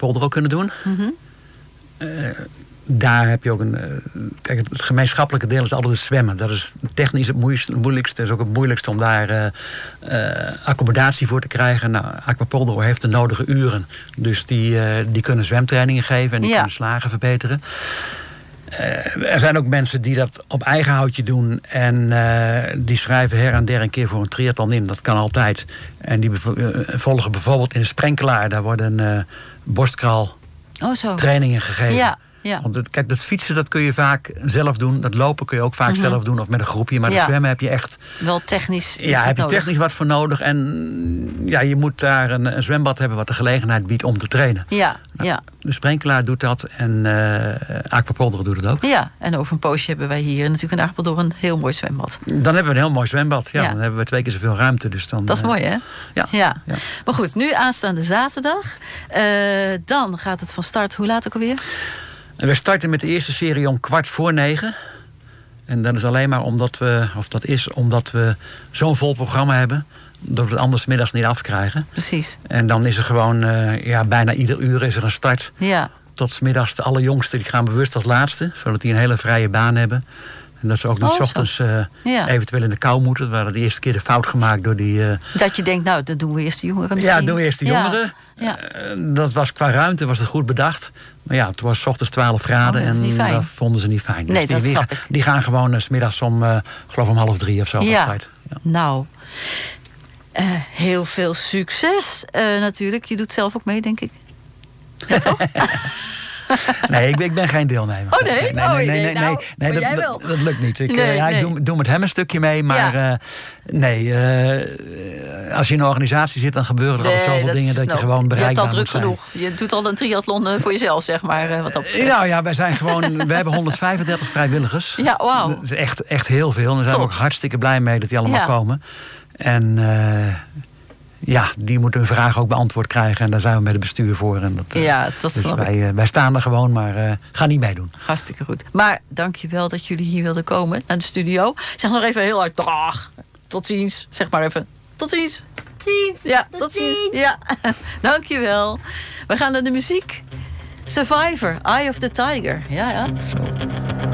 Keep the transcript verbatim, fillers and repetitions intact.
Aquapolder ook kunnen doen. Mm-hmm. Uh, daar heb je ook een... Uh, kijk, het gemeenschappelijke deel is altijd het zwemmen. Dat is technisch het moeilijkste. Het moeilijkste. is ook het moeilijkste om daar uh, uh, accommodatie voor te krijgen. Nou, Aquapolder heeft de nodige uren. Dus die, uh, die kunnen zwemtrainingen geven en die ja. kunnen slagen verbeteren. Uh, er zijn ook mensen die dat op eigen houtje doen. En uh, die schrijven her en der een keer voor een triathlon in. Dat kan altijd. En die bevo- uh, volgen bijvoorbeeld in de Sprenkelaar. Daar worden uh, borstkraal oh, zo. trainingen gegeven. Ja. Ja. Want het, kijk, dat fietsen dat kun je vaak zelf doen. Dat lopen kun je ook vaak mm-hmm. zelf doen. Of met een groepje. Maar ja. dat zwemmen heb je echt... Wel technisch Ja, heb je nodig. technisch wat voor nodig. En ja, je moet daar een, een zwembad hebben wat de gelegenheid biedt om te trainen. Ja, nou, ja. De Sprenkelaar doet dat. En uh, Aquapolder doet het ook. Ja, en over een poosje hebben wij hier natuurlijk in Apeldoorn een heel mooi zwembad. Dan hebben we een heel mooi zwembad. Ja, ja. Dan hebben we twee keer zoveel ruimte. Dus dan, dat is uh, mooi, hè? Ja. ja. ja. Maar goed, nu aanstaande zaterdag. Uh, dan gaat het van start. Hoe laat ook alweer? En we starten met de eerste serie om kwart voor negen. En dat is alleen maar omdat we, of dat is omdat we zo'n vol programma hebben, dat we het anders middags niet afkrijgen. Precies. En dan is er gewoon, uh, ja, bijna ieder uur is er een start. Ja. Tot 's middags de allerjongsten, die gaan bewust als laatste, zodat die een hele vrije baan hebben. En dat ze ook niet oh, 's ochtends uh, ja. eventueel in de kou moeten. We hadden de eerste keer de fout gemaakt door die... Uh, dat je denkt, nou, dan doen we eerst de jongeren misschien. Ja, doen we eerst de jongeren. Ja. Uh, dat was qua ruimte was het goed bedacht. Maar ja, het was 's ochtends twaalf graden oh, dat en dat vonden ze niet fijn. Nee, dus die, dat die, snap ik. Die gaan gewoon uh, 's middags om, uh, geloof om half drie of zo. Ja. Tijd. Ja. Nou, uh, heel veel succes uh, natuurlijk. Je doet zelf ook mee, denk ik. Ja, toch? Nee, ik ben, ik ben geen deelnemer. Oh nee? Nee, nee, oh, nee, nee, nee, nou, nee, nee dat, jij dat, wel. dat lukt niet. Ik, nee, uh, ja, nee. ik doe, doe met hem een stukje mee, maar ja. uh, nee, uh, als je in een organisatie zit, dan gebeuren er nee, al zoveel dat dingen dat nou, je gewoon bereikbaar moet zijn. Je hebt al druk genoeg. Je doet al een triathlon uh, voor jezelf, zeg maar, uh, wat dat betreft. Nou ja, wij zijn gewoon, we hebben honderdvijfendertig vrijwilligers. Ja, wauw. Dat is echt, echt heel veel. En daar zijn we ook hartstikke blij mee dat die allemaal ja. komen. En uh, ja, die moeten hun vraag ook beantwoord krijgen. En daar zijn we met het bestuur voor. En dat, uh, ja, dat dus snap wij, ik. uh, wij staan er gewoon, maar uh, gaan niet meedoen. Hartstikke goed. Maar dank je wel dat jullie hier wilden komen naar de studio. Zeg nog even heel hard. Dag. Tot ziens. Zeg maar even. Tot ziens. Ziens. Ja, tot, tot ziens. ziens. Ja, dank je wel. We gaan naar de muziek. Survivor, Eye of the Tiger. Ja, ja. Zo.